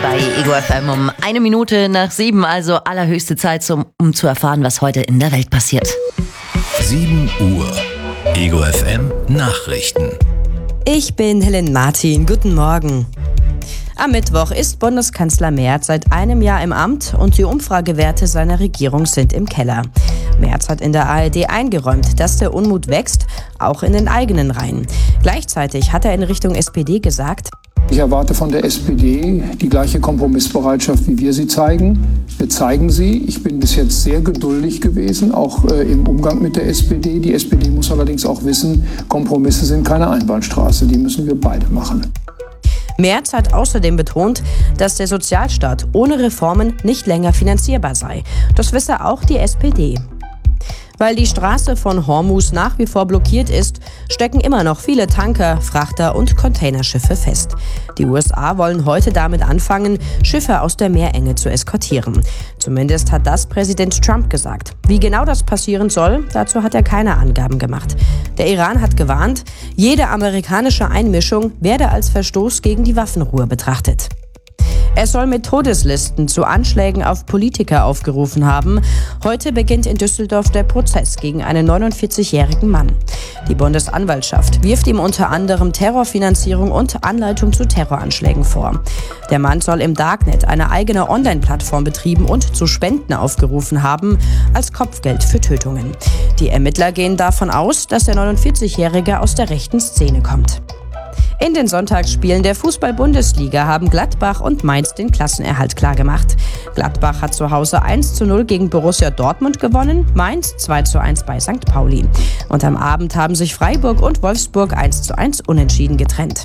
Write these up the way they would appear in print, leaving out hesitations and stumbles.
Bei Ego FM um 7:01, also allerhöchste Zeit, um zu erfahren, was heute in der Welt passiert. 7 Uhr. Ego FM Nachrichten. Ich bin Helen Martin. Guten Morgen. Am Mittwoch ist Bundeskanzler Merz seit einem Jahr im Amt und die Umfragewerte seiner Regierung sind im Keller. Merz hat in der ARD eingeräumt, dass der Unmut wächst, auch in den eigenen Reihen. Gleichzeitig hat er in Richtung SPD gesagt: Ich erwarte von der SPD die gleiche Kompromissbereitschaft, wie wir sie zeigen. Wir zeigen sie. Ich bin bis jetzt sehr geduldig gewesen, auch im Umgang mit der SPD. Die SPD muss allerdings auch wissen, Kompromisse sind keine Einbahnstraße. Die müssen wir beide machen. Merz hat außerdem betont, dass der Sozialstaat ohne Reformen nicht länger finanzierbar sei. Das wisse auch die SPD. Weil die Straße von Hormuz nach wie vor blockiert ist, stecken immer noch viele Tanker, Frachter und Containerschiffe fest. Die USA wollen heute damit anfangen, Schiffe aus der Meerenge zu eskortieren. Zumindest hat das Präsident Trump gesagt. Wie genau das passieren soll, dazu hat er keine Angaben gemacht. Der Iran hat gewarnt, jede amerikanische Einmischung werde als Verstoß gegen die Waffenruhe betrachtet. Er soll mit Todeslisten zu Anschlägen auf Politiker aufgerufen haben. Heute beginnt in Düsseldorf der Prozess gegen einen 49-jährigen Mann. Die Bundesanwaltschaft wirft ihm unter anderem Terrorfinanzierung und Anleitung zu Terroranschlägen vor. Der Mann soll im Darknet eine eigene Online-Plattform betrieben und zu Spenden aufgerufen haben, als Kopfgeld für Tötungen. Die Ermittler gehen davon aus, dass der 49-Jährige aus der rechten Szene kommt. In den Sonntagsspielen der Fußball-Bundesliga haben Gladbach und Mainz den Klassenerhalt klargemacht. Gladbach hat zu Hause 1:0 gegen Borussia Dortmund gewonnen, Mainz 2:1 bei St. Pauli. Und am Abend haben sich Freiburg und Wolfsburg 1:1 unentschieden getrennt.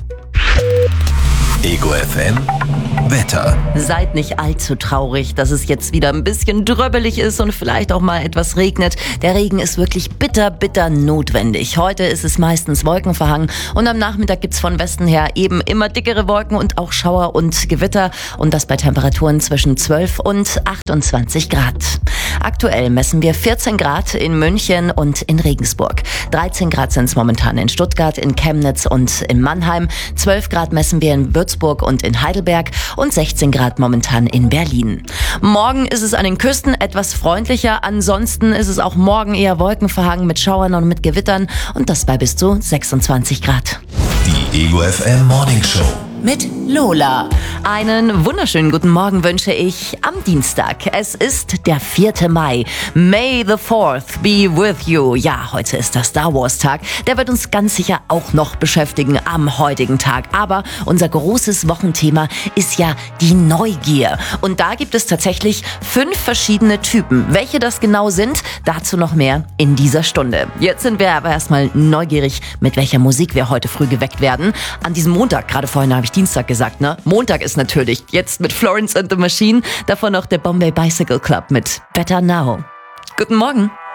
Ego FM Wetter. Seid nicht allzu traurig, dass es jetzt wieder ein bisschen dröbbelig ist und vielleicht auch mal etwas regnet. Der Regen ist wirklich bitter, bitter notwendig. Heute ist es meistens wolkenverhangen und am Nachmittag gibt's von Westen her eben immer dickere Wolken und auch Schauer und Gewitter. Und das bei Temperaturen zwischen 12 und 28 Grad. Aktuell messen wir 14 Grad in München und in Regensburg. 13 Grad sind es momentan in Stuttgart, in Chemnitz und in Mannheim. 12 Grad messen wir in Würzburg und in Heidelberg und 16 Grad momentan in Berlin. Morgen ist es an den Küsten etwas freundlicher. Ansonsten ist es auch morgen eher wolkenverhangen mit Schauern und mit Gewittern und das bei bis zu 26 Grad. Die Ego FM Morning Show. Mit Lola. Einen wunderschönen guten Morgen wünsche ich am Dienstag. Es ist der 4. Mai. May the 4th be with you. Ja, heute ist der Star Wars Tag. Der wird uns ganz sicher auch noch beschäftigen am heutigen Tag. Aber unser großes Wochenthema ist ja die Neugier. Und da gibt es tatsächlich 5 verschiedene Typen. Welche das genau sind, dazu noch mehr in dieser Stunde. Jetzt sind wir aber erstmal neugierig, mit welcher Musik wir heute früh geweckt werden. An diesem Montag, gerade vorhin habe ich Dienstag gesagt, ne? Montag ist natürlich jetzt mit Florence and the Machine, davon noch der Bombay Bicycle Club mit Better Now. Guten Morgen.